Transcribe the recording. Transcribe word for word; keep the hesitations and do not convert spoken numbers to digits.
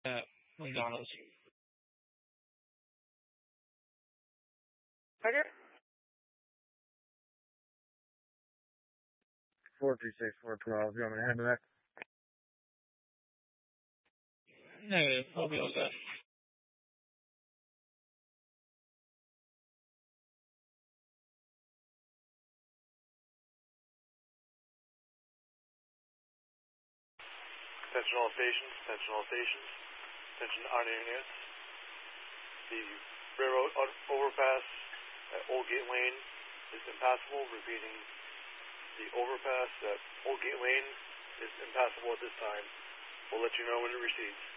at McDonald's. Roger. four three six, four twelve. You want me to handle that? Negative. I'll be all set. Attention all stations, attention all stations, attention on units. The railroad overpass at Old Gate Lane is impassable. Repeating, the overpass at Old Gate Lane is impassable at this time. We'll let you know when it recedes.